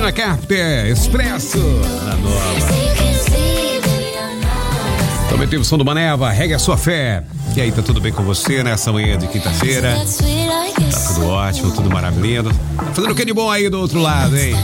Sabrina Carpenter, Expresso, na Nova. Também teve o som do Maneva, Regue a Sua Fé. E aí, tá tudo bem com você nessa manhã de quinta-feira? Tá tudo ótimo, tudo maravilhoso. Tá fazendo o que de bom aí do outro lado, hein?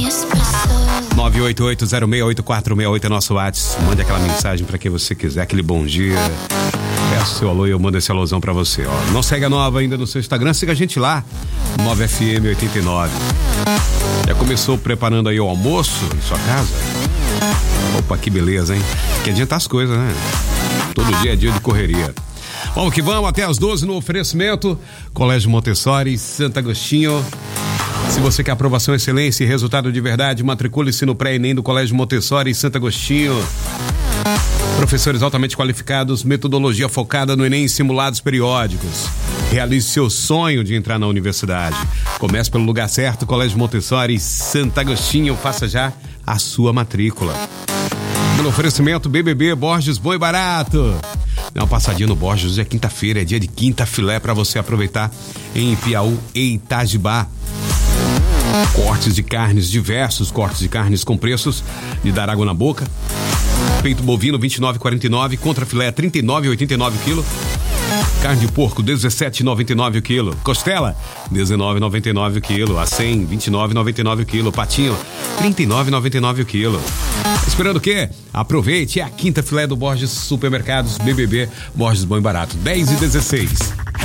988-068468 é nosso WhatsApp. Mande aquela mensagem pra quem você quiser, aquele bom dia. Peço seu alô e eu mando esse alôzão pra você, ó. Não segue a Nova ainda no seu Instagram, siga a gente lá, 9FM89. Já começou preparando aí o almoço em sua casa? Opa, que beleza, hein? Que adiantar as coisas, né? Todo dia é dia de correria. Vamos que vamos, até as 12 no oferecimento Colégio Montessori, Santo Agostinho. Se você quer aprovação, excelência e resultado de verdade, matricule-se no pré-ENEM do Colégio Montessori, Santo Agostinho. Professores altamente qualificados, metodologia focada no ENEM e simulados periódicos. Realize seu sonho de entrar na universidade. Comece pelo lugar certo, Colégio Montessori, Santo Agostinho. Faça já a sua matrícula. No oferecimento BBB, Borges Bom e Barato. Dá uma passadinha no Borges, hoje é quinta-feira, é dia de quinta filé para você aproveitar em Piauí e Itajibá. Cortes de carnes, diversos cortes de carnes com preços de dar água na boca. Peito bovino 29,49, contra filé 39,89 kg. Carne de porco 17,99 kg. Costela 19,99 kg. Acém 29,99 kg. Patinho 39,99 kg. Esperando o quê? Aproveite, é a quinta filé do Borges Supermercados BBB, Borges Bom e Barato, 10 e 16.